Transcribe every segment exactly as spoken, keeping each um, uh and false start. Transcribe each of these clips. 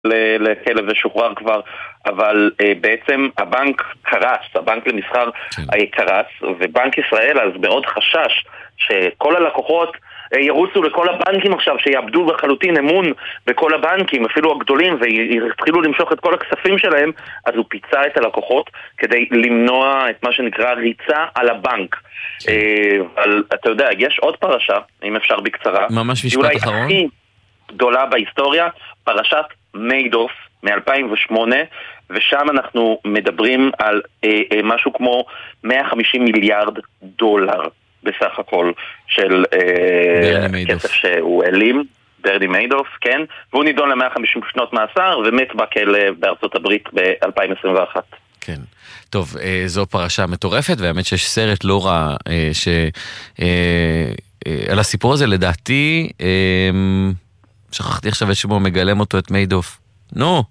לכלב ושוחרר כבר, אבל uh, בעצם הבנק קרס, הבנק למסחר כן. קרס, ובנק ישראל אז מאוד חשש שכל הלקוחות uh, ירוצו לכל הבנקים עכשיו, שיאבדו בחלוטין אמון בכל הבנקים, אפילו הגדולים, ויתחילו למשוך את כל הכספים שלהם, אז הוא פיצה את הלקוחות כדי למנוע את מה שנקרא ריצה על הבנק. כן. Uh, אבל אתה יודע, יש עוד פרשה, אם אפשר בקצרה, ממש משפט אחרון. היא הכי גדולה בהיסטוריה, פרשת מיידוף מ-אלפיים ושמונה, ושם אנחנו מדברים על אה, אה, משהו כמו מאה וחמישים מיליארד דולר בסך הכל של אה, כסף שהוא אלים, ברני מיידוף, כן, והוא נידון ל-מאה וחמישים שנות מאסר ומת בכלא בארצות הברית ב-אלפיים עשרים ואחת. כן, טוב, אה, זו פרשה מטורפת, והאמת שיש סרט לא רע אה, ש... אה, אה, על הסיפור הזה לדעתי... אה, שכחתי עכשיו את שמו, מגלם אותו את מיידוף. נו.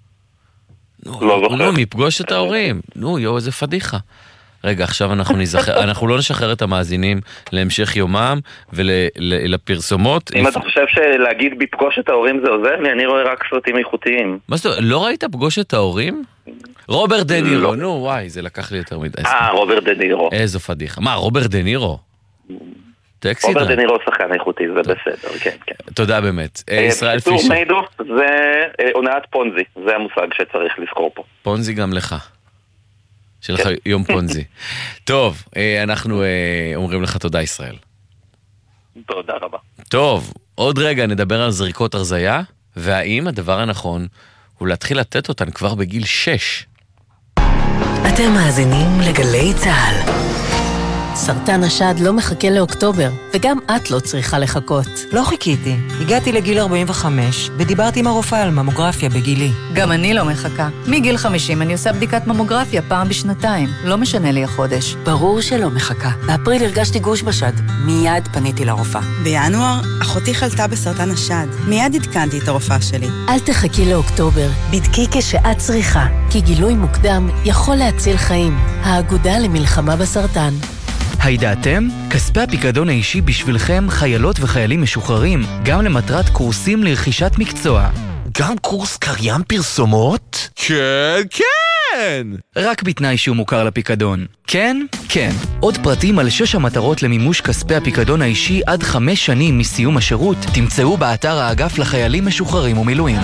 נו, מפגוש את ההורים. נו, יו, איזה פדיחה. רגע, עכשיו אנחנו נזכר, אנחנו לא נשחרר את המאזינים להמשך יומם ולפרסומות. אם אתה חושב שלהגיד בפגוש את ההורים זה עוזר לי, אני רואה רק סרטים איכותיים. מה זאת אומרת, לא ראית פגוש את ההורים? רוברט דה נירו, נו, וואי, זה לקח לי יותר מדי. אה, רוברט דה נירו. איזו פדיחה. מה, רוברט דה נירו? רוברט דה נירו שחקן איכותי, זה בסדר, כן, כן. תודה באמת. ישראל פישר. פיתור מיידוף זה הונאת פונזי, זה המושג שצריך לזכור פה. פונזי גם לך. שלך יום פונזי. טוב, אנחנו אומרים לך תודה ישראל. תודה רבה. טוב, עוד רגע נדבר על זריקות הרזיה, והאם הדבר הנכון הוא להתחיל לתת אותן כבר בגיל שש. אתם מאזינים לגלי צהל. סרטן השד לא מחכה לאוקטובר, וגם את לא צריכה לחכות. לא חיכיתי. הגעתי לגיל ארבעים וחמש, ודיברתי עם הרופאה על ממוגרפיה בגילי. גם אני לא מחכה. מגיל חמישים אני עושה בדיקת ממוגרפיה פעם בשנתיים. לא משנה לי החודש. ברור שלא מחכה. באפריל הרגשתי גוש בשד. מיד פניתי לרופאה. בינואר, אחותי חלתה בסרטן השד. מיד עדכנתי את הרופאה שלי. אל תחכי לאוקטובר. בדקי כשאת צריכה, כי גילוי מוקדם יכול להציל חיים. האגודה למלחמה בסרטן. הידעתם? כספי הפיקדון האישי בשבילכם חיילות וחיילים משוחררים, גם למטרת קורסים לרכישת מקצוע. גם קורס קריין פרסומות? כן, כן! רק בתנאי שהוא מוכר לפיקדון. כן? כן. עוד פרטים על שש המטרות למימוש כספי הפיקדון האישי עד חמש שנים מסיום השירות, תמצאו באתר האגף לחיילים משוחררים ומילואים.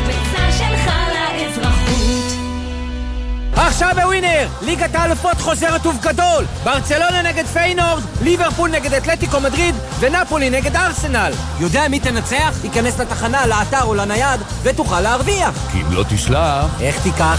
עכשיו בווינר, ליגת האלופות חוזרת ובגדול. ברצלונה נגד פיינורד, ליברפול נגד אתלטיקו מדריד ונפולי נגד ארסנל. יודע מי תנצח? ייכנס לתחנה, לאתר או לנייד ותוכל להרוויח. כי אם לא תשלח, איך תיקח?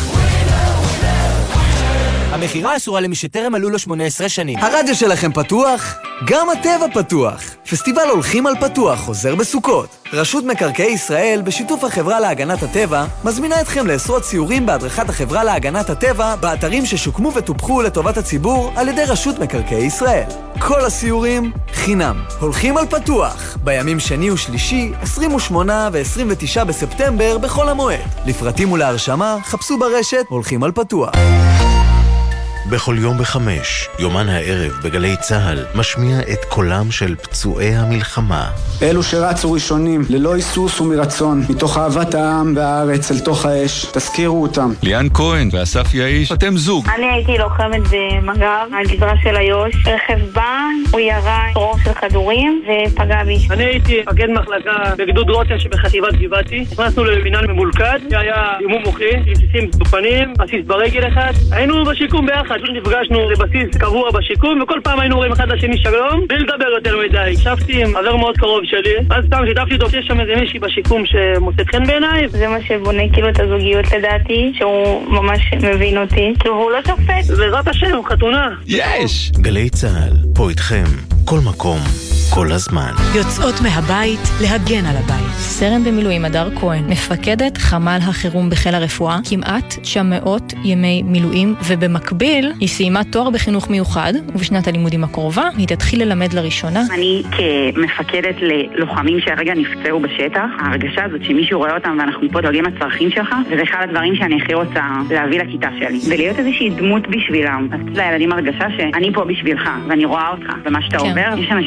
המחירה אסורה למי שטרם מלאו לו שמונה עשרה שנים. הרדיו שלכם פתוח? גם הטבע פתוח. פסטיבל הולכים על פתוח חוזר בסוכות. רשות מקרקעי ישראל, בשיתוף החברה להגנת הטבע, מזמינה אתכם לעשרות סיורים בהדרכת החברה להגנת הטבע באתרים ששוקמו וטופחו לטובת הציבור על ידי רשות מקרקעי ישראל. כל הסיורים חינם. הולכים על פתוח. בימים שני ושלישי, עשרים ושמונה ו-עשרים ותשעה בספטמבר בכל המועד. לפרטים ולהרשמה, חפשו ברשת הולכים על פתוח. בכל יום בחמש, יומן הערב בגלי צהל, משמיע את קולם של פצועי המלחמה. אלו שרצו ראשונים, ללא היסוס ומרצון, מתוך אהבת העם והארץ אל תוך האש, תזכירו אותם. ליאן כהן ואסף יאיש, אתם זוג. אני הייתי לוחמת במג"ב, הגזרה של איו"ש. רכב בא, הוא ירה רוב של כדורים ופגע בי. אני הייתי מפקד מחלקה בגדוד רוטן שבחטיבת גבעתי. נכנסנו למינהל ממולכד, שהיה אימון מוחי, רסיסים בפנים, רסיס ברגל אחד. היינו בשיקום ביחד. נפגשנו לבסיס קבוע בשיקום, וכל פעם היינו רואים אחד לשני שלום, בלי לדבר יותר מדי. הקשבתי עם חבר מאוד קרוב שלי, אז סתם שיתפתי אותו שיש שם איזה מישהי בשיקום שמוצאת חן בעיניי. זה מה שבונה כאילו את הזוגיות לדעתי, שהוא ממש מבין אותי, כאילו הוא לא שופט. בעזרת השם, חתונה. יש! גלי צהל, פה איתכם, כל מקום, כל הזמן. יוצאות מהבית להגן על הבית. סרן במילואים הדר כהן, מפקדת חמ"ל החירום בחיל הרפואה, כמעט תשע מאות ימי מילואים, ובמקביל היא סיימה תואר בחינוך מיוחד, ובשנת הלימודים הקרובה היא תתחיל ללמד לראשונה. אני כמפקדת ללוחמים שהרגע נפצעו בשטח, ההרגשה הזאת שמישהו רואה אותם ואנחנו פה דואגים לצרכים שלך, וזה אחד הדברים שאני הכי רוצה להביא לכיתה שלי, ולהיות איזושהי דמות בשבילם. אז לילדים הרגשה שאני פה בשבילך, ואני רואה אותך, ומה שאתה עובר, יש אנשים שמסתכלים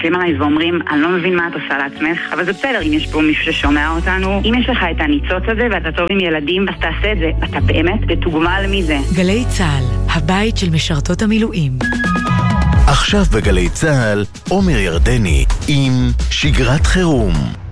מסתכלים עליי ואומרים, אני לא מבין מה את עושה לעצמך, אבל זה בסדר אם יש פה מישהו ששומע אותנו. אם יש לך את הניצוץ הזה ואתה טוב עם ילדים, אז תעשה את זה. אתה באמת תתוגמל מזה. גלי צהל, הבית של משרתות המילואים. עכשיו בגלי צהל, עומר ירדני עם שגרת חירום.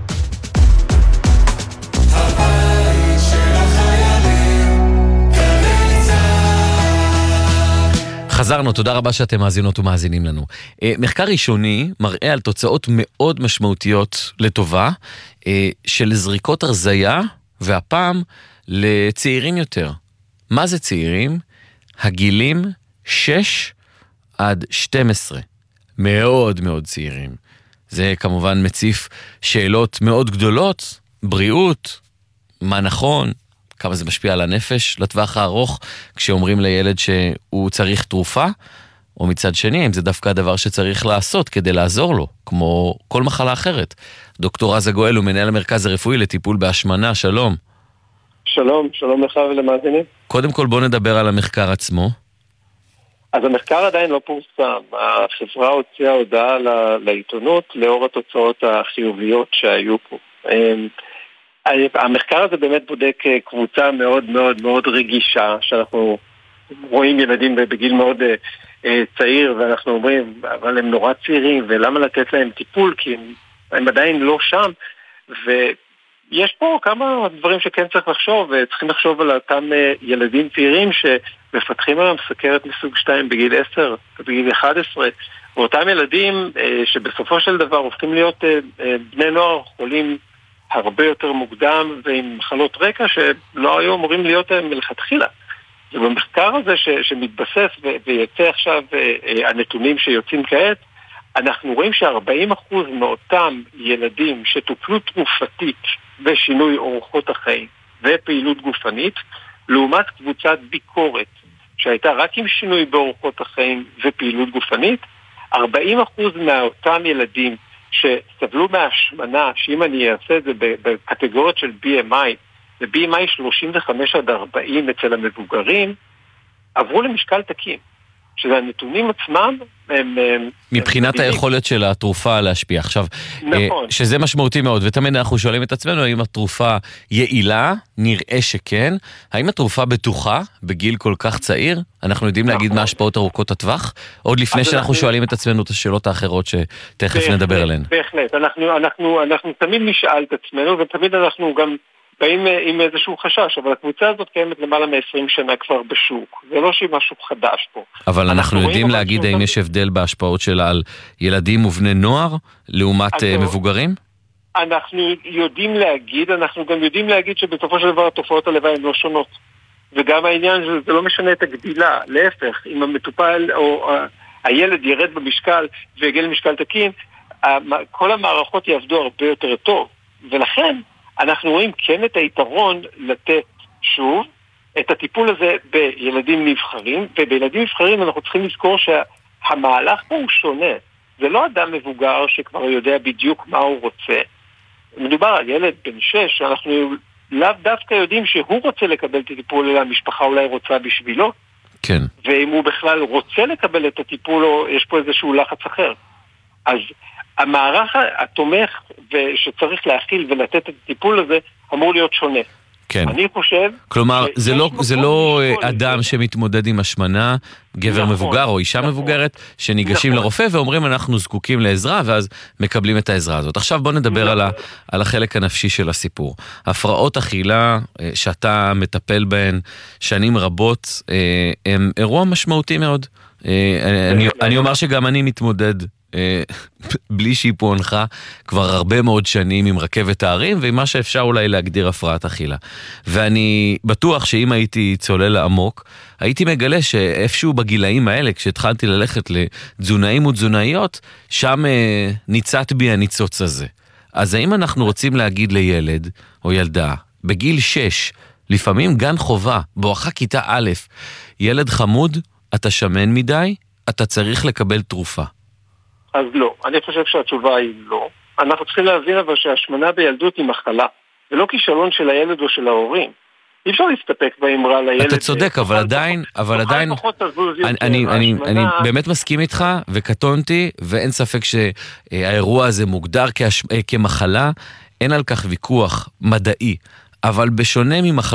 חזרנו, תודה רבה שאתם מאזינות ומאזינים לנו. מחקר ראשוני מראה על תוצאות מאוד משמעותיות לטובה של זריקות הרזיה, והפעם לצעירים יותר. מה זה צעירים? הגילים שש עד שתים עשרה. מאוד מאוד צעירים. זה כמובן מציף שאלות מאוד גדולות, בריאות, מה נכון, כמה זה משפיע על הנפש לטווח הארוך, כשאומרים לילד שהוא צריך תרופה, או מצד שני, אם זה דווקא הדבר שצריך לעשות כדי לעזור לו, כמו כל מחלה אחרת. דוקטור עזה גואל הוא מנהל המרכז הרפואי לטיפול בהשמנה, שלום. שלום, שלום לך ולמאזינים. קודם כל בוא נדבר על המחקר עצמו. אז המחקר עדיין לא פורסם. החברה הוציאה הודעה לעיתונות לאור התוצאות החיוביות שהיו פה. המחקר הזה באמת בודק קבוצה מאוד מאוד מאוד רגישה, שאנחנו רואים ילדים בגיל מאוד צעיר, ואנחנו אומרים, אבל הם נורא צעירים, ולמה לתת להם טיפול? כי הם, הם עדיין לא שם, ויש פה כמה דברים שכן צריך לחשוב, וצריכים לחשוב על אותם ילדים צעירים שמפתחים עליהם סכרת מסוג שתיים בגיל עשר, בגיל אחד עשרה, ואותם ילדים שבסופו של דבר הופכים להיות בני נוער חולים הרבה יותר מוקדם ועם מחלות רקע שלא היו אמורים להיות מלכתחילה. ובמחקר הזה ש, שמתבסס ו, ויוצא עכשיו הנתונים שיוצאים כעת, אנחנו רואים ש-ארבעים אחוז מאותם ילדים שטופלו תרופתית בשינוי אורחות החיים ופעילות גופנית, לעומת קבוצת ביקורת שהייתה רק עם שינוי באורחות החיים ופעילות גופנית, ארבעים אחוז מאותם ילדים שסבלו מהשמנה, שאם אני אעשה את זה בקטגוריות של בי אם איי, ב-בי אם איי שלושים וחמש עד ארבעים אצל המבוגרים, עברו למשקל תקין. שזה הנתונים עצמם הם... מבחינת הם היכולת של התרופה להשפיע. עכשיו, נכון. שזה משמעותי מאוד, ותמיד אנחנו שואלים את עצמנו, האם התרופה יעילה? נראה שכן. האם התרופה בטוחה בגיל כל כך צעיר? אנחנו יודעים נכון. להגיד מה השפעות ארוכות הטווח? עוד לפני שאנחנו אנחנו... שואלים את עצמנו את השאלות האחרות שתכף בהחלט, נדבר עליהן. בהחלט. אנחנו, אנחנו, אנחנו תמיד נשאל את עצמנו, ותמיד אנחנו גם... באים עם איזשהו חשש, אבל הקבוצה הזאת קיימת למעלה מ-עשרים שנה כבר בשוק. זה לא שהיא משהו חדש פה. אבל אנחנו, אנחנו יודעים להגיד האם יש הבדל בהשפעות שלה על ילדים ובני נוער, לעומת אנחנו, מבוגרים? אנחנו יודעים להגיד, אנחנו גם יודעים להגיד שבסופו של דבר התופעות הלוואי הן לא שונות. וגם העניין שזה לא משנה את הגדילה, להפך, אם המטופל או הילד ירד במשקל ויגיע למשקל תקין, כל המערכות יעבדו הרבה יותר טוב. ולכן, אנחנו רואים כן את היתרון לתת שוב את הטיפול הזה בילדים נבחרים, ובילדים נבחרים אנחנו צריכים לזכור שהמהלך פה הוא שונה. זה לא אדם מבוגר שכבר יודע בדיוק מה הוא רוצה. מדובר על ילד בן שש, שאנחנו לאו דווקא יודעים שהוא רוצה לקבל את הטיפול, אלא המשפחה אולי רוצה בשבילו. כן. ואם הוא בכלל רוצה לקבל את הטיפול, או יש פה איזשהו לחץ אחר. אז המערך התומך שצריך להכיל ולתת את הטיפול הזה אמור להיות שונה. כן. אני חושב... כלומר, זה לא, זה לא אדם שמתמודד עם השמנה, גבר נכון, מבוגר או אישה נכון, מבוגרת, שניגשים נכון. לרופא ואומרים אנחנו זקוקים לעזרה, ואז מקבלים את העזרה הזאת. עכשיו בוא נדבר נכון. על, ה, על החלק הנפשי של הסיפור. הפרעות אכילה שאתה מטפל בהן שנים רבות, הם אירוע משמעותי מאוד. אני, אני אומר שגם אני מתמודד בלי שיפונך כבר הרבה מאוד שנים עם רכבת הערים ועם מה שאפשר אולי להגדיר הפרעת אכילה. ואני בטוח שאם הייתי צולל עמוק, הייתי מגלה שאיפשהו בגילאים האלה, כשהתחלתי ללכת לתזונאים ותזונאיות, שם אה, ניצת בי הניצוץ הזה. אז האם אנחנו רוצים להגיד לילד או ילדה בגיל שש, לפעמים גן חובה, בואכה כיתה א', ילד חמוד, אתה שמן מדי, אתה צריך לקבל תרופה? אז לא, אני חושב שהתשובה היא לא. אנחנו צריכים להבין אבל שהשמנה בילדות היא מחלה. זה לא כישלון של הילד או של ההורים. אי אפשר להסתפק באמרה לילד. אתה צודק, אבל עדיין, אבל עדיין, אני, אני, אני באמת מסכים איתך, וקטונתי, ואין ספק שהאירוע הזה מוגדר כמחלה, אין על כך ויכוח מדעי, אבל בשונה ממחלה,